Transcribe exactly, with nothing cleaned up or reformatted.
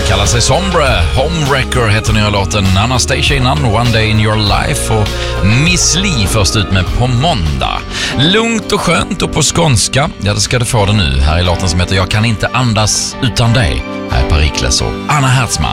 kallar sig Sombre. Homewrecker heter nya låten. Anastasia innan, One Day in Your Life, och Miss Li först ut med På måndag. Lugnt och skönt, och på skånska, ja det ska du få det nu. Här är låten som heter Jag kan inte andas utan dig. Här är Perikles och Anna Hertzman.